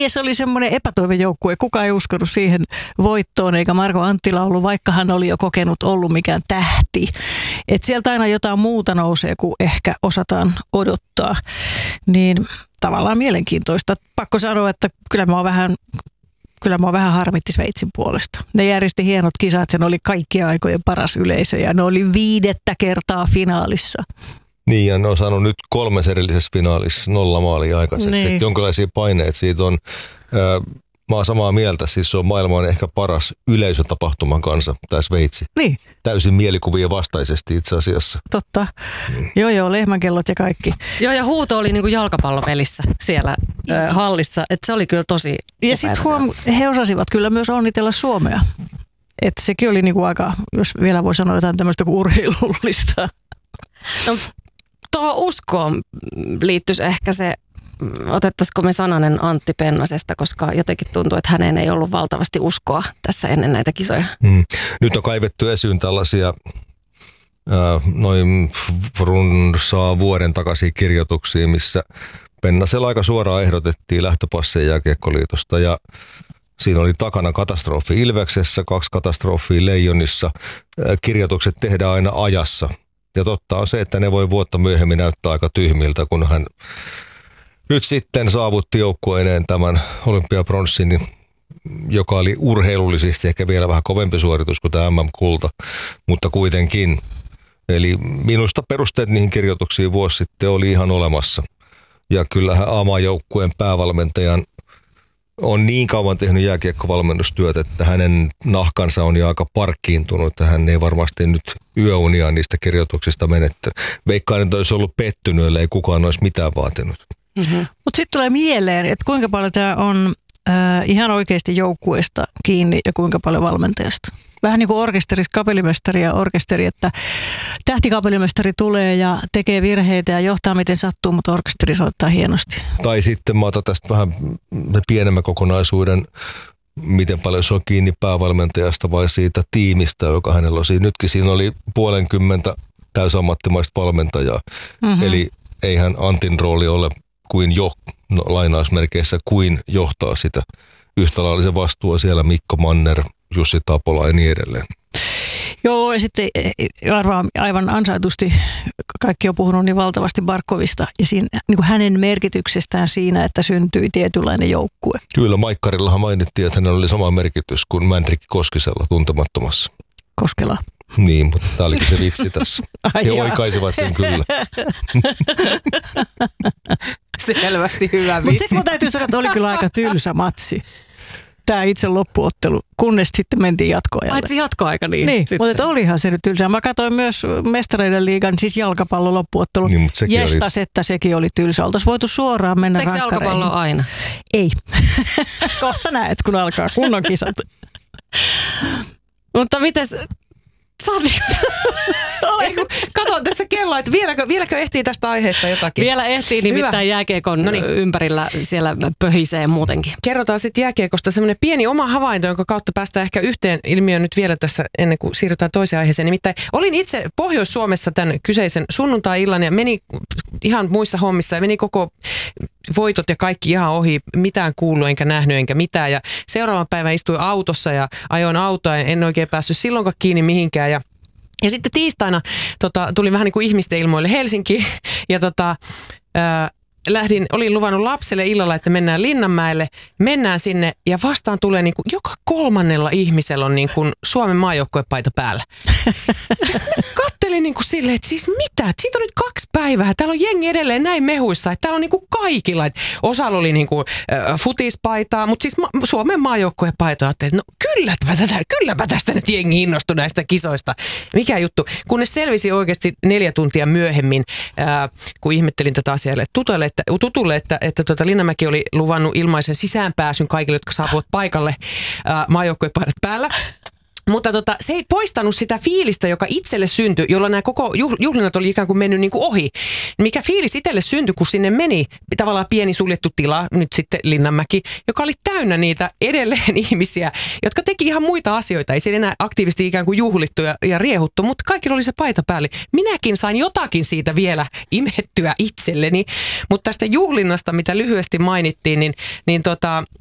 Ja se oli semmoinen epätoivejoukkue. Kukaan ei uskonut siihen voittoon, eikä Marko Anttila ollut, vaikka hän oli jo kokenut ollut mikään tähti. Et sieltä aina jotain muuta nousee, kuin ehkä osataan odottaa. Niin tavallaan mielenkiintoista. Pakko sanoa, että kyllä mä oon vähän harmitti Sveitsin puolesta. Ne järjesti hienot kisat, sen oli kaikkien aikojen paras yleisö ja ne oli 5. kertaa finaalissa. Niin, ja ne on saanut nyt 3 erillisessä finaalissa 0 maalia aikaiseksi. Niin. Jonkinlaisia paineet siitä on. Mä oon samaa mieltä, siis se on maailman ehkä paras yleisötapahtuman kanssa, tämä Sveitsi. Niin. Täysin mielikuvien vastaisesti itse asiassa. Totta. Joo, lehmänkellot ja kaikki. Joo, ja huuto oli niinku jalkapallopelissä siellä hallissa, että se oli kyllä tosi ja sitten he osasivat kyllä myös onnitella Suomea. Että sekin oli niinku aika, jos vielä voi sanoa jotain tämmöistä kuin urheilullista. No, tuohon uskoon liittyisi ehkä se, otettaisiko me sananen Antti Pennasesta, koska jotenkin tuntuu, että häneen ei ollut valtavasti uskoa tässä ennen näitä kisoja. Nyt on kaivettu esiin tällaisia noin runsaa vuoden takaisia kirjoituksia, missä Pennasella aika suoraan ehdotettiin lähtöpasseja Jääkiekkoliitosta ja siinä oli takana katastrofi Ilveksessä, 2 katastrofia Leijonissa. Kirjoitukset tehdään aina ajassa. Ja totta on se, että ne voi vuotta myöhemmin näyttää aika tyhmiltä, kun hän nyt sitten saavutti joukkueineen tämän olympiapronssin, joka oli urheilullisesti ehkä vielä vähän kovempi suoritus kuin tämä MM-kulta, mutta kuitenkin. Eli minusta perusteet niihin kirjoituksiin vuosi sitten oli ihan olemassa. Ja kyllähän AMA-joukkueen päävalmentajan on niin kauan tehnyt jääkiekkovalmennustyötä, että hänen nahkansa on jo aika parkkiintunut, että hän ei varmasti nyt yöunia niistä kirjoituksista menettänyt. Veikkaan, että olisi ollut pettynyt, ellei kukaan olisi mitään vaatinut. Mm-hmm. Mutta sitten tulee mieleen, että kuinka paljon tämä on ihan oikeasti joukkueesta kiinni ja kuinka paljon valmentajasta. Vähän niin kuin orkesterissa kapellimestari ja orkesteri, että tähtikapellimestari tulee ja tekee virheitä ja johtaa miten sattuu, mutta orkesteri soittaa hienosti. Tai sitten mä otan tästä vähän pienemmän kokonaisuuden, miten paljon se on kiinni päävalmentajasta vai siitä tiimistä, joka hänellä on siinä. Nytkin siinä oli 50 täysammattimaista valmentajaa. Mm-hmm. Eli eihän Antin rooli ole kuin lainausmerkeissä kuin johtaa sitä. Yhtä laillisen vastuua siellä Mikko Manner, Jussi Tapola ja niin edelleen. Joo, ja sitten aivan ansaitusti kaikki on puhunut niin valtavasti Barkovista ja siinä, niin kuin hänen merkityksestään siinä, että syntyi tietynlainen joukkue. Kyllä, Maikkarillahan mainittiin, että hänellä oli sama merkitys kuin Mänrikki Koskisella Tuntemattomassa. Koskela. Niin, mutta tämä olikin se vitsi tässä. He oikaisivat sen kyllä. Selvästi hyvä vitsi. Mutta sitten mun täytyy sanoa, että oli kyllä aika tylsä matsi. Tämä itse loppuottelu, kunnes sitten mentiin jatkoajalle. Paitsi jatkoaika niin. Mutta olihan se nyt tylsää. Mä katsoin myös Mestareiden liigan, siis jalkapallon loppuottelu. Niin, Jestas, että sekin oli tylsää. Oltaisiin voitu suoraan mennä rankkareihin. Eikö se jalkapallo aina? Ei. Kohta näet, kun alkaa kunnon kisat. Mutta mites... Kato tässä kelloa, että vieläkö ehtii tästä aiheesta jotakin? Vielä ehtii, nimittäin jääkiekon ympärillä siellä pöhisee muutenkin. Kerrotaan sitten jääkiekosta semmoinen pieni oma havainto, jonka kautta päästään ehkä yhteen ilmiöön nyt vielä tässä ennen kuin siirrytään toiseen aiheeseen. Nimittäin olin itse Pohjois-Suomessa tämän kyseisen sunnuntai-illan ja meni ihan muissa hommissa ja meni koko voitot ja kaikki ihan ohi, mitään kuullut enkä nähnyt enkä mitään. Ja seuraavan päivän istuin autossa ja ajoin autoa ja en oikein päässyt silloinkaan kiinni mihinkään. Ja sitten tiistaina tuli vähän niin kuin ihmisten ilmoille Helsinkiin ja olin luvannut lapselle illalla, että mennään Linnanmäelle, mennään sinne ja vastaan tulee niin kuin joka 3. ihmisellä on niin kuin Suomen maajoukkuepaita päällä. Kattelin niin kuin silleen, että siis mitä? Siitä on nyt 2 päivää. Täällä on jengi edelleen näin mehuissa, että täällä on niin kuin kaikilla. Että osalla oli niin kuin futispaitaa, mutta siis Suomen maajoukkuepaita. Ajattelin, että no kylläpä tästä nyt jengi innostui näistä kisoista. Mikä juttu? Kunnes selvisi oikeasti 4 tuntia myöhemmin, kun ihmettelin tätä asiaa tutulle, että Linnanmäki oli luvannut ilmaisen sisäänpääsyn kaikille, jotka saapuvat paikalle maajoukkuepaidat päällä. Mutta se ei poistanut sitä fiilistä, joka itselle syntyi, jolloin nämä koko juhlinnat oli ikään kuin mennyt niin kuin ohi. Mikä fiilis itselle syntyi, kun sinne meni tavallaan pieni suljettu tila, nyt sitten Linnanmäki, joka oli täynnä niitä edelleen ihmisiä, jotka teki ihan muita asioita. Ei siellä enää aktiivisesti ikään kuin juhlittu ja riehuttu, mutta kaikilla oli se paita päällä. Minäkin sain jotakin siitä vielä imettyä itselleni, mutta tästä juhlinnasta, mitä lyhyesti mainittiin, niin